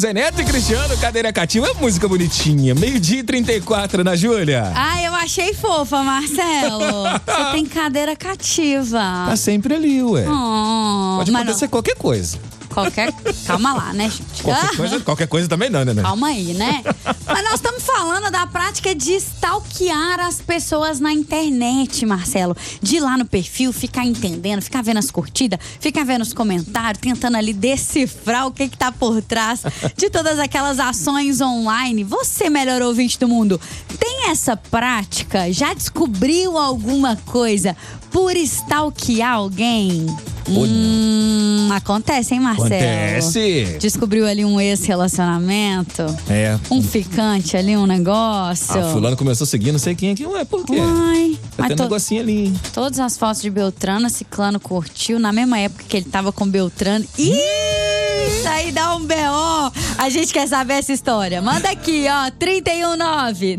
Zé Neto e Cristiano, Cadeira Cativa. É música bonitinha. 12h34, na Júlia. Eu achei fofa, Marcelo. Você tem cadeira cativa. Tá sempre ali, ué. Pode acontecer qualquer coisa. Calma lá, né, gente? Qualquer coisa também não, né? Calma aí, né? Mas nós estamos falando da prática de stalkear as pessoas na internet, Marcelo. De ir lá no perfil, ficar entendendo, ficar vendo as curtidas, ficar vendo os comentários, tentando ali decifrar o que tá por trás de todas aquelas ações online. Você, melhor ouvinte do mundo, tem essa prática? Já descobriu alguma coisa por stalkear alguém? Acontece, hein, Marcelo? Acontece. Descobriu ali um ex-relacionamento? Um ficante ali, um negócio? Fulano começou a seguir, não sei quem aqui. Ué, por quê? Vai ter um negocinho ali. Todas as fotos de Beltrano, Ciclano curtiu na mesma época que ele tava com Beltrano. Isso aí dá um B.O. A gente quer saber essa história. Manda aqui, ó, 319